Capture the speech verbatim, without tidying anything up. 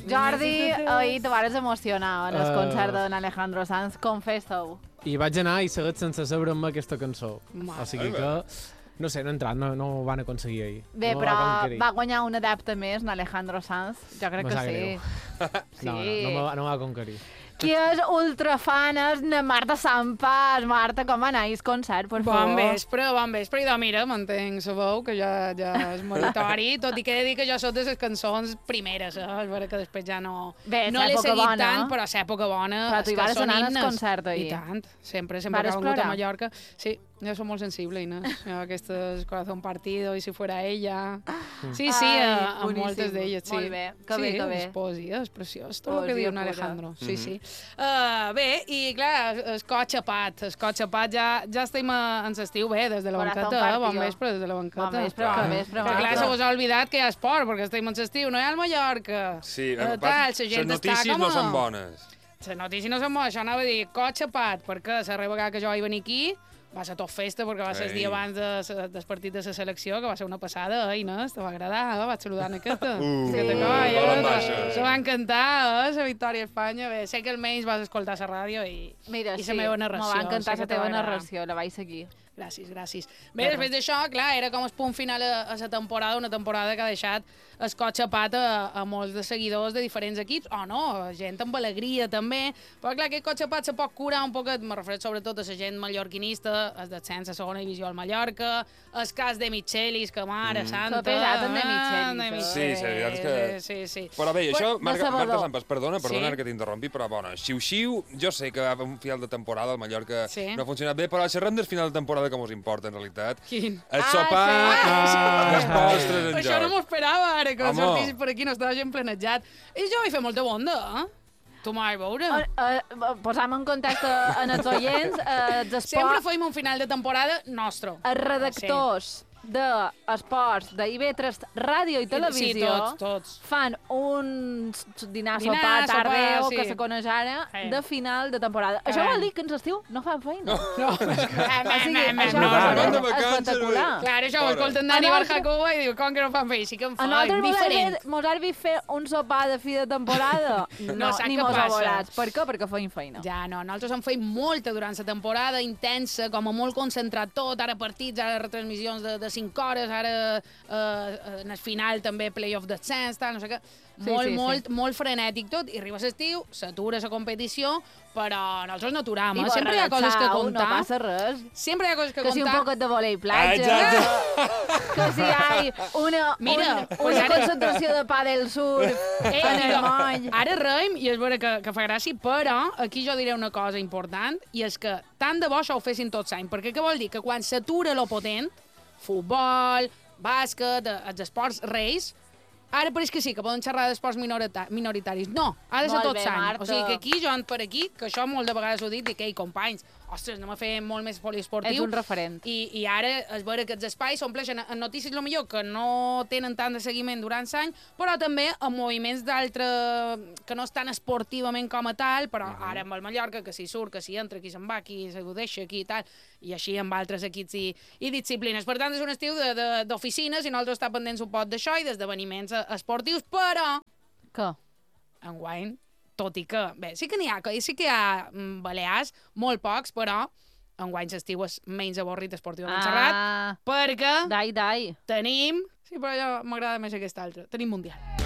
Jordi, ahir te vares emocionar en el Uh. concert d'Alejandro Sanz, confessa-ho. I vaig anar i seguit sense saber-me aquesta cançó. O sigui que, no sé, no he entrat, no, no ho van aconseguir ahir. Bé, no però va, va guanyar un adepte més, Alejandro Sanz. Jo crec Me que sap sí. greu. Sí. No, no, no, me va, no me va conquerir. Qui és ultrafan és na Marta Sampas. Marta, com va anar el concert, per favor? Bon vespre, bon vespre. I doncs mira, m'entenc, sabeu que ja, ja és meritori, tot i que he de dir que jo soc de les cançons primeres, eh? És vera que després ja no, Bé, no l'he època seguit bona. tant, però és època bona. Però tu hi és que vas són anar al himnes. concert ahir. I tant, sempre, sempre Vares que ha vingut a plorar? Mallorca. Sí, jo soc molt sensible, Inés. Jo aquestes corazón partido, i si fuera ella... Sí, sí, Ai, a, a boníssim. moltes d'elles, sí. Molt bé, que sí, bé, que bé. És poesia, és preciós, tot el que Poesia diu en pura. Alejandro. Sí, sí. Uh, bé, i clar, el cot xapat, el cot xapat, ja, ja estem a- en l'estiu, bé, des de la Corazón banqueta, eh? Bon partido. vespre, des de la banqueta. Bon vespre, bon vespre, Però clar, Marta. se vos ha oblidat que hi ha esport, perquè estem en l'estiu, no hi ha el Mallorca. Sí, Eh, eh, tal, les la gent està notícies com no a- són bones. Les notícies no són bones, això anava a dir cot xapat, perquè la vegada que jo vaig venir aquí va ser tot festa, perquè va ser el Ei. dia abans de, se- del partit de la selecció, que va ser una passada, eh, Inés? Te va agradar, eh? Vaig saludar en aquesta. Uh, que te sí. colla, Bola en eh? baixa. Se va encantar, eh? La victòria a Espanya. Bé, sé que almenys vas escoltar la ràdio i, Mira, i sí, la meva me narració. va encantar sé que la te va teva agradar. narració, la vaig seguir. Gràcies, gràcies. Bé, després d'això, clar, era com el punt final a, a la temporada, una temporada que ha deixat el cot xapat a, a molts de seguidors de diferents equips, o no, gent amb alegria també, però clar, aquest cot xapat se pot curar un poquet, me refereixo sobretot a la gent mallorquinista, el descens a segona divisió al Mallorca, el cas de Michelis, que mare Mm. santa... Que pesat, en de ah, Michelis, de Sí, sí, la veritat és que- Sí, sí. Però bé, això, de Marta, Salvador. Marta Sampas, perdona, perdona Sí. que t'interrompi, però bona, xiu-xiu, jo sé que va un final de temporada al Mallorca Sí. no ha funcionat bé, però xerrem del final de temporada que mos importa, en realitat. Quin? El Ah, sopar sí. dels postres en Això no joc. m'ho esperava, ara, que Home. sortissis per aquí, no estava gent planejat. I jo vaig fer molta bonda, eh? Tu m'ho vas veure. Uh, uh, posam en contacte en els oients, uh, els Sempre esports, fèiem un final de temporada nostre. els redactors d'esports de I V tres Ràdio i Televisió Sí, tots, tots. fan un dinar, Dinar, sopar, sopar, tardeu, sí. que se coneix ara, Sí. de final de temporada. Això Caram. vol dir que en l'estiu no fan feina. No, O sigui, això no, és van de vacances, espectacular. Clar, això ho Fora. escolten Dani A nosaltres- Barjacoa i diu, com que no fan feina? Sí que en A fan, nosaltres mos diferent. ha mos ha vist fer un sopar de fi de temporada? No, sap ni què mos ha passa. volat. Per què? Perquè feim feina. Ja, no, nosaltres en feim molta durant la temporada, intensa, com a molt concentrat tot, ara partits, ara retransmissions de, de cinc hores, ara eh, eh, en el final també playoff descens, tal, no sé què. Sí, Molt, sí, sí. molt, molt frenètic tot, i arriba l'estiu, s'atura la competició, però nosaltres no aturam, I eh? vos Sempre hi ha coses que relaxau, contar. No passa res. Sempre hi ha coses que, Que si un contar. poquet de volei Ah, platja, exacte. que si hi ha una, Mira, un, pues una ara- concentració de pa del sur Eh, en el mira, moll. ara reim, i és vera que, que fa gràcia, però aquí jo diré una cosa important, i és que tant de bo això ho fessin tots l'any, perquè què vol dir? Que quan s'atura lo potent, futbol, bàsquet, eh, els esports reis, ara pareix que sí, que poden xerrar d'esports minorita minoritaris. No, ha de ser Molt tot bé, l'any. Marta. O sigui que aquí, jo per aquí, que això molt de vegades ho he dit, dic, ei, companys, ostres, anem a fer molt més poliesportiu. És un referent. I, i ara és veure que els espais s'ompleixen en notícies, lo millor, que no tenen tant de seguiment durant l'any, però també en moviments d'altre que no estan esportivament com a tal, però Mhm. ara amb el Mallorca, que s'hi surt, que s'hi entra, qui se'n va, qui se ho deixa, aquí i tal, i així amb altres equips i, i disciplines. Per tant, és un estiu de- de- d'oficines i nosaltres estem pendents un poc d'això i d'esdeveniments eh, esportius, però Què? enguany, tot i que... Bé, sí que n'hi ha, que sí que hi ha mm, balears, molt pocs, però enguany l'estiu és menys avorrit esportivament xerrat, Ah, perquè dai, dai. tenim... Sí, però jo m'agrada més aquest altre. Tenim Mundial.